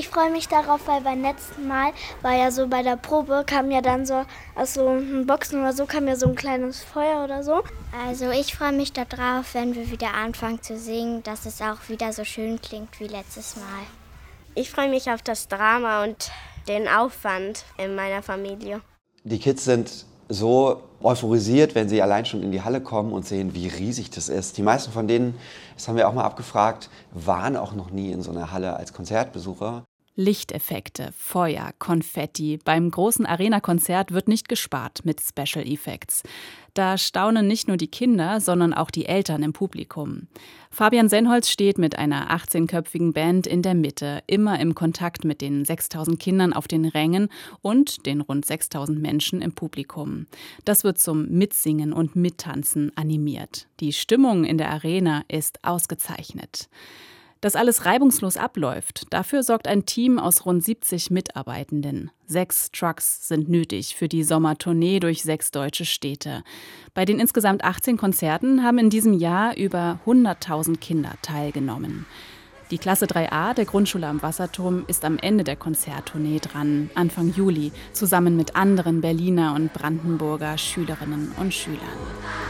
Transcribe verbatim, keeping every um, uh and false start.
Ich freue mich darauf, weil beim letzten Mal war ja so bei der Probe, kam ja dann so aus so einem Boxen oder so, kam ja so ein kleines Feuer oder so. Also ich freue mich darauf, wenn wir wieder anfangen zu singen, dass es auch wieder so schön klingt wie letztes Mal. Ich freue mich auf das Drama und den Aufwand in meiner Familie. Die Kids sind so euphorisiert, wenn sie allein schon in die Halle kommen und sehen, wie riesig das ist. Die meisten von denen, das haben wir auch mal abgefragt, waren auch noch nie in so einer Halle als Konzertbesucher. Lichteffekte, Feuer, Konfetti. Beim großen Arena-Konzert wird nicht gespart mit Special Effects. Da staunen nicht nur die Kinder, sondern auch die Eltern im Publikum. Fabian Senholz steht mit einer achtzehnköpfigen Band in der Mitte, immer im Kontakt mit den sechstausend Kindern auf den Rängen und den rund sechstausend Menschen im Publikum. Das wird zum Mitsingen und Mittanzen animiert. Die Stimmung in der Arena ist ausgezeichnet. Dass alles reibungslos abläuft, dafür sorgt ein Team aus rund siebzig Mitarbeitenden. Sechs Trucks sind nötig für die Sommertournee durch sechs deutsche Städte. Bei den insgesamt achtzehn Konzerten haben in diesem Jahr über hunderttausend Kinder teilgenommen. Die Klasse drei a der Grundschule am Wasserturm ist am Ende der Konzerttournee dran, Anfang Juli, zusammen mit anderen Berliner und Brandenburger Schülerinnen und Schülern.